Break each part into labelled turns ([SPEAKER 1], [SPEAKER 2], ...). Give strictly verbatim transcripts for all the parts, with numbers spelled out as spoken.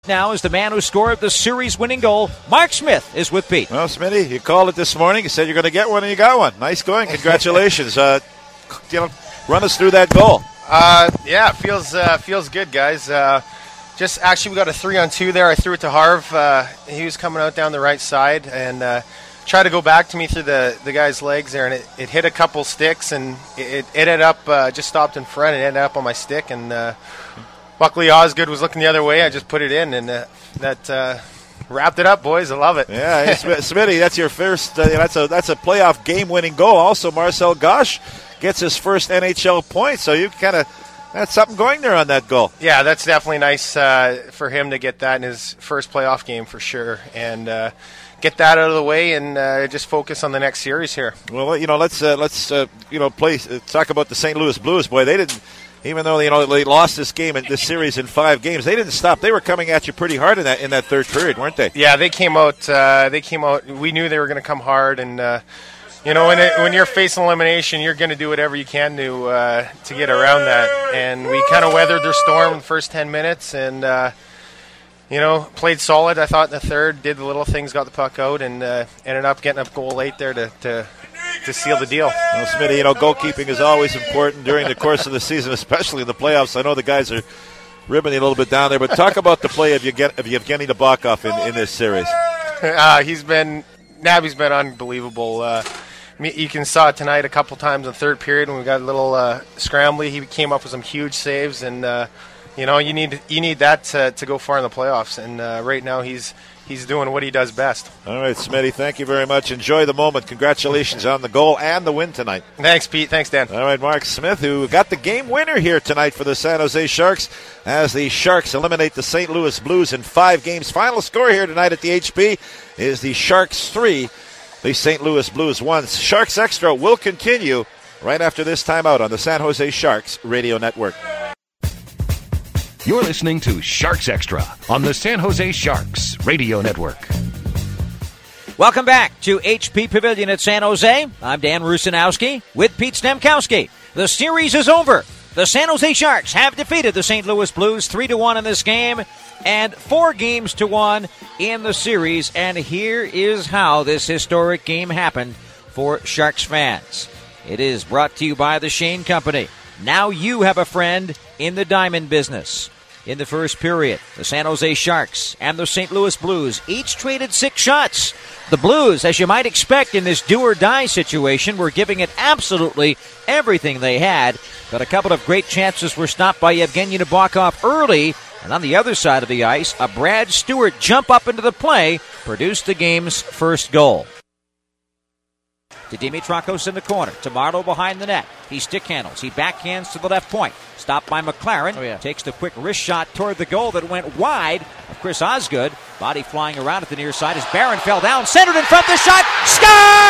[SPEAKER 1] Now is the man who scored the series-winning goal. Mark Smith is with Pete.
[SPEAKER 2] Well, Smitty, you called it this morning. You said you're going to get one, and you got one. Nice going. Congratulations. uh, you know, run us through that goal.
[SPEAKER 3] Uh, yeah, it feels uh, feels good, guys. Uh, just actually, we got a three-on-two there. I threw it to Harv. Uh, he was coming out down the right side and uh, tried to go back to me through the, the guy's legs there, and it, it hit a couple sticks, and it, it ended up uh, just stopped in front. It ended up on my stick, and uh, luckily Osgood was looking the other way. I just put it in, and uh, that uh, wrapped it up, boys. I love it.
[SPEAKER 2] Yeah, hey, Smitty, that's your first. Uh, that's a that's a playoff game-winning goal. Also, Marcel Gosh gets his first N H L point, so you kind of that's something going there on that goal.
[SPEAKER 3] Yeah, that's definitely nice uh, for him to get that in his first playoff game for sure, and uh, get that out of the way and uh, just focus on the next series here.
[SPEAKER 2] Well, you know, let's uh, let's uh, you know play uh, talk about the Saint Louis Blues. Boy, they didn't. Even though you know they lost this game in this series in five games, they didn't stop. They were coming at you pretty hard in that in that third period, weren't they?
[SPEAKER 3] Yeah, they came out. Uh, they came out. We knew they were going to come hard, and uh, you know, when it, when you're facing elimination, you're going to do whatever you can to uh, to get around that. And we kind of weathered their storm in the first ten minutes, and uh, you know, played solid. I thought in the third, did the little things, got the puck out, and uh, ended up getting a goal late there to. to to seal the deal.
[SPEAKER 2] Well, Smitty, you know, goalkeeping is always important during the course of the season, especially in the playoffs. I know the guys are ribbing you a little bit down there, but talk about the play of Yevgeny Nabokov in, in this series.
[SPEAKER 3] Uh, he's been, Nabby's been unbelievable. Uh, you can saw it tonight a couple times in the third period when we got a little uh, scrambly. He came up with some huge saves, and uh, you know, you need you need that to, to go far in the playoffs. And uh, right now, he's he's doing what he does best.
[SPEAKER 2] All right, Smitty, thank you very much. Enjoy the moment. Congratulations on the goal and the win tonight.
[SPEAKER 3] Thanks, Pete. Thanks, Dan.
[SPEAKER 2] All right, Mark Smith, who got the game winner here tonight for the San Jose Sharks as the Sharks eliminate the Saint Louis Blues in five games. Final score here tonight at the H P is the Sharks three, the Saint Louis Blues one. Sharks Extra will continue right after this timeout on the San Jose Sharks Radio Network.
[SPEAKER 4] You're listening to Sharks Extra on the San Jose Sharks Radio Network.
[SPEAKER 1] Welcome back to H P Pavilion at San Jose. I'm Dan Rusanowski with Pete Stemkowski. The series is over. The San Jose Sharks have defeated the Saint Louis Blues three to one in this game and four games to one in the series. And here is how this historic game happened for Sharks fans. It is brought to you by the Shane Company. Now you have a friend in the diamond business. In the first period, the San Jose Sharks and the Saint Louis Blues each traded six shots. The Blues, as you might expect in this do-or-die situation, were giving it absolutely everything they had, but a couple of great chances were stopped by Yevgeny Nabokov early, and on the other side of the ice, a Brad Stewart jump up into the play produced the game's first goal. To Dimitrakos in the corner, to Marleau behind the net. He stick handles, he backhands to the left point. Stopped by McLaren, oh, yeah. Takes the quick wrist shot toward the goal that went wide of Chris Osgood. Body flying around at the near side as Barron fell down, centered in front, the shot, score!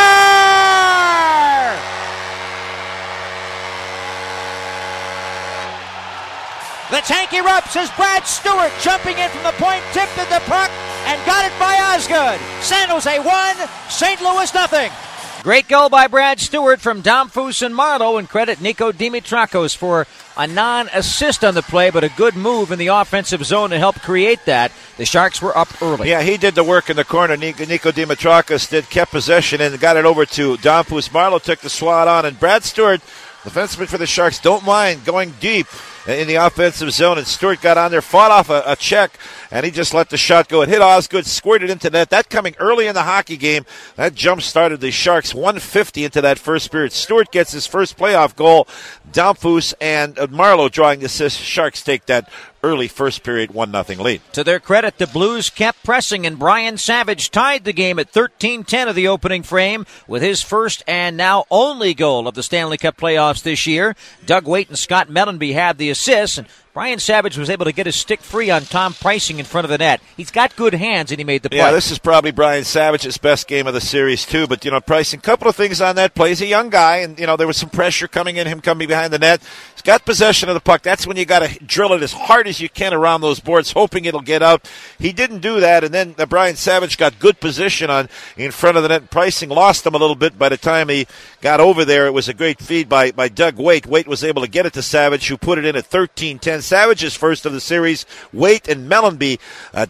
[SPEAKER 1] The tank erupts as Brad Stewart jumping in from the point, tipped at the puck, and got it by Osgood. San Jose one, Saint Louis nothing. Great goal by Brad Stewart from Domfus and Marleau, and credit Nico Dimitrakos for a non-assist on the play, but a good move in the offensive zone to help create that. The Sharks were up early.
[SPEAKER 2] Yeah, he did the work in the corner. Nico, Nico Dimitrakos did, kept possession and got it over to Domfus. Marleau took the swat on, and Brad Stewart, defenseman for the Sharks, don't mind going deep in the offensive zone, and Stewart got on there, fought off a, a check, and he just let the shot go. It hit Osgood, squirted into net. That coming early in the hockey game, that jump started the Sharks one fifty into that first period. Stewart gets his first playoff goal. Domfus and Marleau drawing the assist. Sharks take that early first period one nothing lead.
[SPEAKER 1] To their credit, the Blues kept pressing, and Brian Savage tied the game at thirteen ten of the opening frame with his first and now only goal of the Stanley Cup playoffs this year. Doug Waite and Scott Mellenby had the assists, and Brian Savage was able to get his stick free on Tom Preissing in front of the net. He's got good hands, and he made the play.
[SPEAKER 2] Yeah, this is probably Brian Savage's best game of the series, too. But, you know, Preissing, a couple of things on that play. He's a young guy, and, you know, there was some pressure coming in, him coming behind the net. He's got possession of the puck. That's when you got to drill it as hard as you can around those boards, hoping it'll get out. He didn't do that, and then uh, Brian Savage got good position on in front of the net. Preissing lost him a little bit by the time he got over there. It was a great feed by, by Doug Waite. Waite was able to get it to Savage, who put it in at thirteen ten. Savage's first of the series. Waite and Mellenby uh,